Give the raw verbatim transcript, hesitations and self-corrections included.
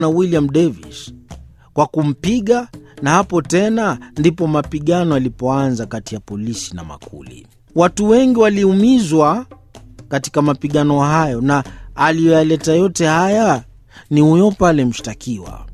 na William Davis kwa kumpiga, na hapo tena ndipo mapigano yalipoanza kati ya polisi na makuli. Watu wengi waliumizwa katika mapigano hayo, na aliyoyaleta yote haya ni huyo pale mshtakiwa.